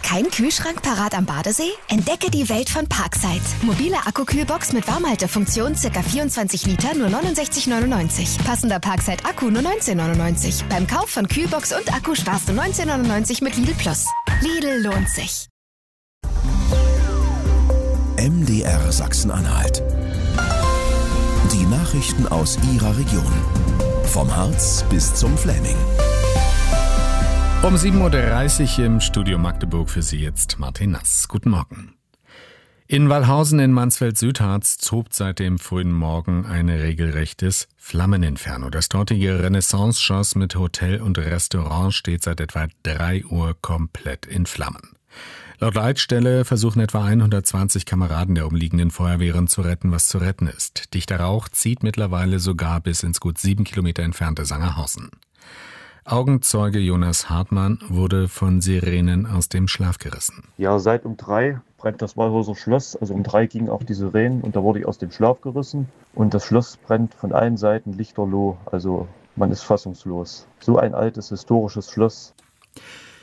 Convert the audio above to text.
Kein Kühlschrank parat am Badesee? Entdecke die Welt von Parkside. Mobile Akkukühlbox mit Warmhaltefunktion, ca. 24 Liter, nur 69,99. Passender Parkside-Akku nur 19,99. Beim Kauf von Kühlbox und Akku sparst du 19,99 mit Lidl Plus. Lidl lohnt sich. MDR Sachsen-Anhalt. Die Nachrichten aus Ihrer Region. Vom Harz bis zum Fläming. Um 7.30 Uhr im Studio Magdeburg für Sie jetzt Martin Nass. Guten Morgen. In Wallhausen in Mansfeld-Südharz tobt seit dem frühen Morgen ein regelrechtes Flammeninferno. Das dortige Renaissance-Schloss mit Hotel und Restaurant steht seit etwa 3 Uhr komplett in Flammen. Laut Leitstelle versuchen etwa 120 Kameraden der umliegenden Feuerwehren zu retten, was zu retten ist. Dichter Rauch zieht mittlerweile sogar bis ins gut 7 Kilometer entfernte Sangerhausen. Augenzeuge Jonas Hartmann wurde von Sirenen aus dem Schlaf gerissen. Ja, seit um 3 brennt das Wallhauser Schloss. Also um 3 gingen auch die Sirenen und da wurde ich aus dem Schlaf gerissen. Und das Schloss brennt von allen Seiten lichterloh. Also man ist fassungslos. So ein altes, historisches Schloss.